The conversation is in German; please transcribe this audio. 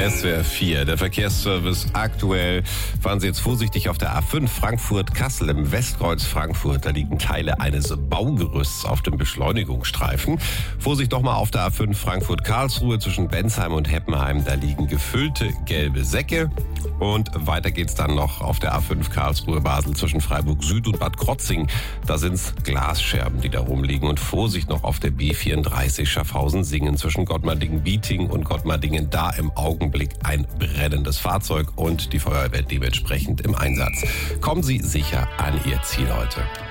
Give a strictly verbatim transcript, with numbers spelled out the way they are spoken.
S W R vier, der Verkehrsservice aktuell. Fahren Sie jetzt vorsichtig auf der A fünf Frankfurt-Kassel im Westkreuz Frankfurt. Da liegen Teile eines Baugerüsts auf dem Beschleunigungsstreifen. Vorsicht doch mal auf der A fünf Frankfurt-Karlsruhe zwischen Bensheim und Heppenheim. Da liegen gefüllte gelbe Säcke. Und weiter geht's dann noch auf der A fünf Karlsruhe-Basel zwischen Freiburg Süd und Bad Krotzing. Da sind's Glasscherben, die da rumliegen. Und Vorsicht noch auf der B vierunddreißig Schaffhausen-Singen zwischen Gottmardingen-Bieting und Gottmardingen. Da im Augenblick ein brennendes Fahrzeug und die Feuerwehr dementsprechend im Einsatz. Kommen Sie sicher an Ihr Ziel heute.